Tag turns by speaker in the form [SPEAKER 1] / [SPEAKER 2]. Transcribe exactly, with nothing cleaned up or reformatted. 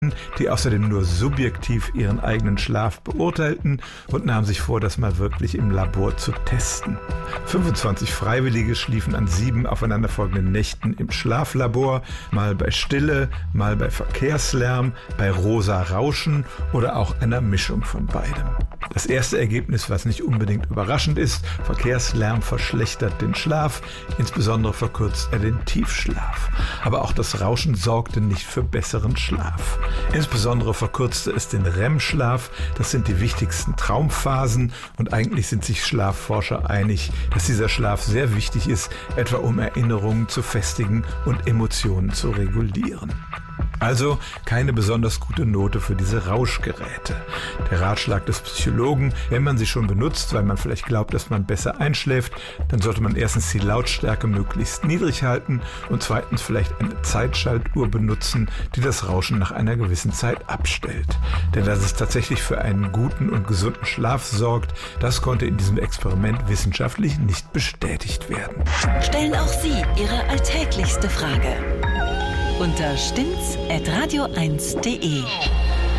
[SPEAKER 1] Experten, die außerdem nur subjektiv ihren eigenen Schlaf beurteilten und nahmen sich vor, das mal wirklich im Labor zu testen. fünfundzwanzig Freiwillige schliefen an sieben aufeinanderfolgenden Nächten im Schlaflabor, mal bei Stille, mal bei Verkehrslärm, bei rosa Rauschen oder auch einer Mischung von beidem. Das erste Ergebnis, was nicht unbedingt überraschend ist: Verkehrslärm verschlechtert den Schlaf, insbesondere verkürzt er den Tiefschlaf. Aber auch das Rauschen sorgte nicht für besseren Schlaf. Insbesondere verkürzte es den R E M-Schlaf, das sind die wichtigsten Traumphasen, und eigentlich sind sich Schlafforscher einig, dass dieser Schlaf sehr wichtig ist, etwa um Erinnerungen zu festigen und Emotionen zu regulieren. Also keine besonders gute Note für diese Rauschgeräte. Der Ratschlag des Psychologen: Wenn man sie schon benutzt, weil man vielleicht glaubt, dass man besser einschläft, dann sollte man erstens die Lautstärke möglichst niedrig halten und zweitens vielleicht eine Zeitschaltuhr benutzen, die das Rauschen nach einer gewissen Zeit abstellt. Denn dass es tatsächlich für einen guten und gesunden Schlaf sorgt, das konnte in diesem Experiment wissenschaftlich nicht bestätigt werden.
[SPEAKER 2] Stellen auch Sie Ihre alltäglichste Frage unter stimmt's at radio eins punkt de.